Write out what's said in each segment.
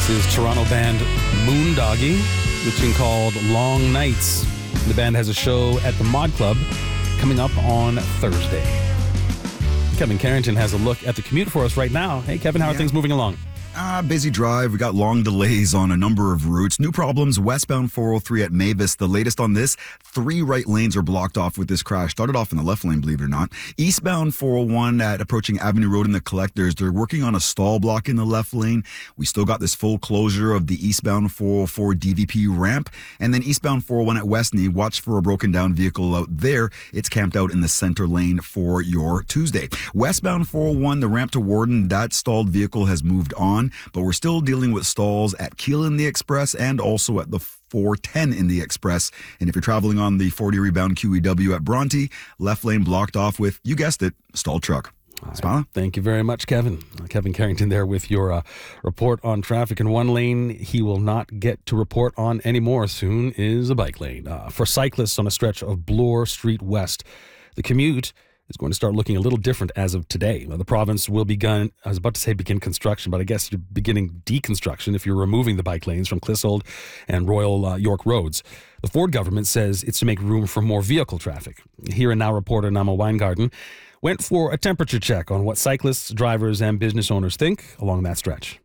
This is Toronto band Moondoggie, the tune called Long Nights. The band has a show at the Mod Club coming up on Thursday. Kevin Carrington has a look at the commute for us right now. Hey, Kevin, how are things moving along? Busy drive. We got long delays on a number of routes. New problems westbound 403 at Mavis. The latest on this, 3 right lanes are blocked off with this crash. Started off in the left lane, believe it or not. Eastbound 401 at approaching Avenue Road in the Collectors. They're working on a stall block in the left lane. We still got this full closure of the eastbound 404 DVP ramp. And then eastbound 401 at Westney. Watch for a broken down vehicle out there. It's camped out in the center lane for your Tuesday. Westbound 401, the ramp to Warden, that stalled vehicle has moved on. But we're still dealing with stalls at Keele in the Express and also at the 410 in the Express. And if you're traveling on the 40 rebound QEW at Bronte, left lane blocked off with, you guessed it, stalled truck. Right. Thank you very much, Kevin. Kevin Carrington there with your report on traffic. In one lane he will not get to report on anymore soon is a bike lane. For cyclists on a stretch of Bloor Street West, the commute is going to start looking a little different as of today. The province will begin construction, but I guess you're beginning deconstruction if you're removing the bike lanes from Clissold and Royal York Roads. The Ford government says it's to make room for more vehicle traffic. Here and Now reporter Nama Weingarten went for a temperature check on what cyclists, drivers, and business owners think along that stretch.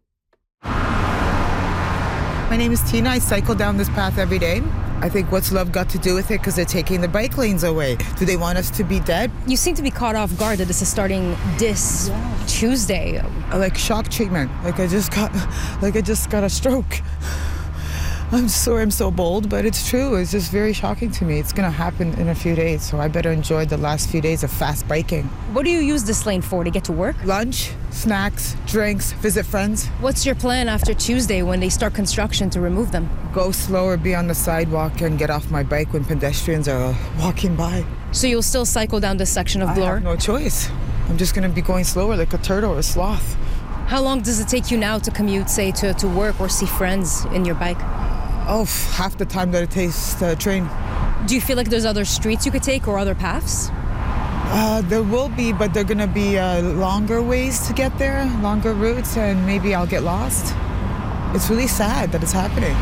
My name is Tina. I cycle down this path every day. I think what's love got to do with it because they're taking the bike lanes away. Do they want us to be dead? You seem to be caught off guard that this is starting this Tuesday. Like shock treatment. Like I just got a stroke. I'm sorry I'm so bold, but it's true. It's just very shocking to me. It's going to happen in a few days, so I better enjoy the last few days of fast biking. What do you use this lane for, to get to work? Lunch, snacks, drinks, visit friends. What's your plan after Tuesday when they start construction to remove them? Go slower, be on the sidewalk, and get off my bike when pedestrians are walking by. So you'll still cycle down this section of Bloor? I have no choice. I'm just going to be going slower like a turtle or a sloth. How long does it take you now to commute, say, to work or see friends in your bike? Oh, half the time that it takes the train. Do you feel like there's other streets you could take or other paths? There will be, but they're going to be longer ways to get there, longer routes, and maybe I'll get lost. It's really sad that it's happening.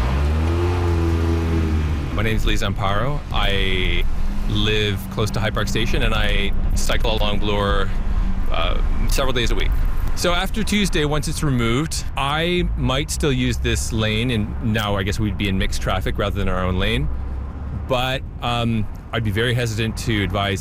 My name is Lee Zamparo. I live close to High Park Station, and I cycle along Bloor several days a week. So after Tuesday, once it's removed, I might still use this lane, and now I guess we'd be in mixed traffic rather than our own lane. But I'd be very hesitant to advise